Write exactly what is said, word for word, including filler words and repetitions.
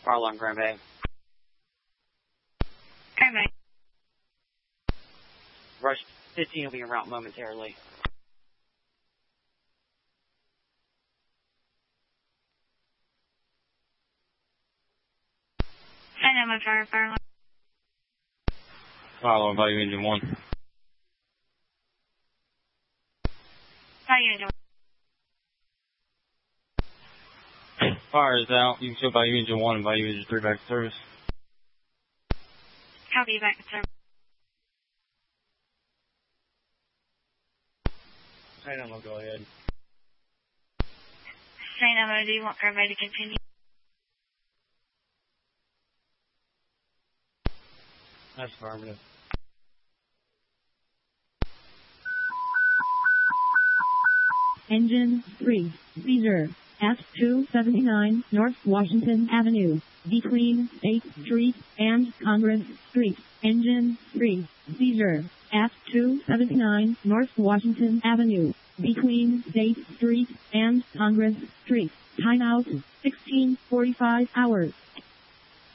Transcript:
Fire alarm, Grand Bay. Grand Bay. Rush fifteen will be en route momentarily. Dynamo fire, fire alarm. Fire alarm, value engine one. Value engine one. Fire is out. You can show value engine one and value engine three back to service. Copy, back to service. Dynamo, go ahead. Dynamo, do you want Grand Bay to continue? That's affirmative. Engine three, Caesar, F two seventy-nine North Washington Avenue, between State Street and Congress Street. Engine three, Caesar, F two seventy-nine North Washington Avenue, between State Street and Congress Street. Timeout, sixteen forty-five hours.